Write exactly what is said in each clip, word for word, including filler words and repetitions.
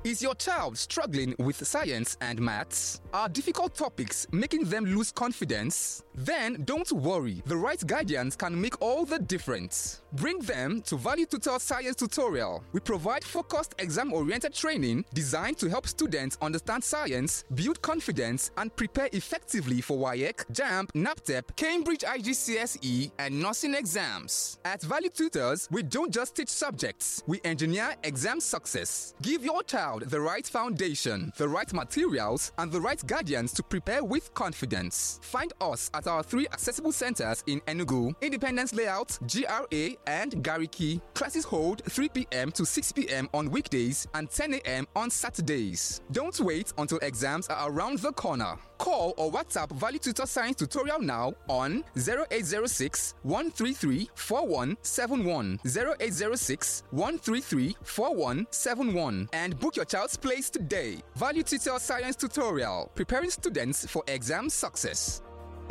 Is your child struggling with science and maths? Are difficult topics making them lose confidence? Then don't worry, the right guidance can make all the difference. Bring them to Value Tutor Science Tutorial. We provide focused exam-oriented training designed to help students understand science, build confidence, and prepare effectively for WAEC, JAMB, NAPTEP, Cambridge I G C S E, and nursing exams. At Value Tutors, we don't just teach subjects, we engineer exam success. Give your child the right foundation, the right materials, and the right guidance to prepare with confidence. Find us at our three accessible centers in Enugu, Independence Layout, G R A, and Gariki. Classes hold three p.m. to six p.m. on weekdays and ten a.m. on Saturdays. Don't wait until exams are around the corner. Call or WhatsApp Value Tutor Science Tutorial now on zero eight zero six, one three three, four one seven one, zero eight zero six, one three three, four one seven one, and book your child's place today. Value Tutor Science Tutorial, preparing students for exam success.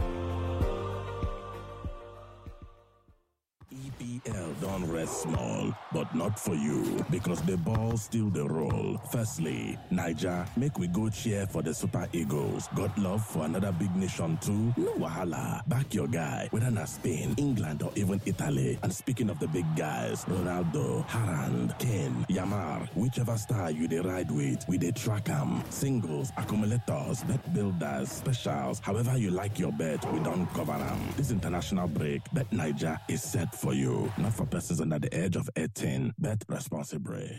E P L don't rest small, but not for you, because the ball still the roll. Firstly, Niger, make we go cheer for the Super Eagles. Got love for another big nation too? No wahala. Back your guy, whether na Spain, England, or even Italy. And speaking of the big guys, Ronaldo, Haaland, Kane, Yamar, whichever star you dey ride with, we dey track 'em. Singles, accumulators, bet builders, specials, however you like your bet, we don't cover 'em. This international break, Bet Niger is set for you, not for persons under the age of eighteen. Bet responsibly.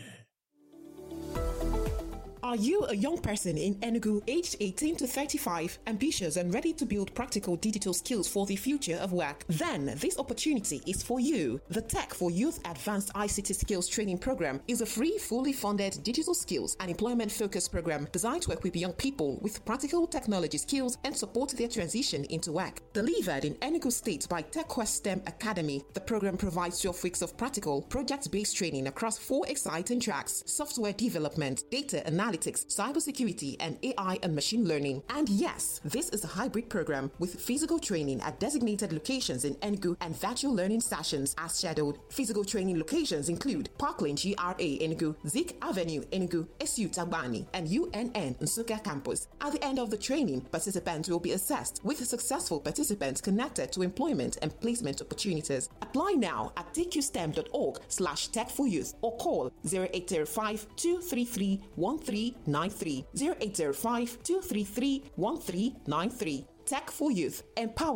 Are you a young person in Enugu aged eighteen to thirty-five, ambitious and ready to build practical digital skills for the future of work? Then this opportunity is for you. The Tech for Youth Advanced I C T Skills Training Program is a free, fully funded digital skills and employment-focused program designed to equip young people with practical technology skills and support their transition into work. Delivered in Enugu State by TechQuest STEM Academy, the program provides twelve weeks of practical, project-based training across four exciting tracks: software development, data analysis, cybersecurity, and A I and machine learning. And yes, this is a hybrid program with physical training at designated locations in Enugu and virtual learning sessions as scheduled. Physical training locations include Parkland G R A Enugu, Zik Avenue Enugu, S U Tagbani, and U N N Nsukka campus. At the end of the training, participants will be assessed, with successful participants connected to employment and placement opportunities. Apply now at tqstem.org slash tech for youth or call zero eight zero five, two three three, one three nine three, zero eight zero five, two three three, one three nine three. Tech for Youth, empower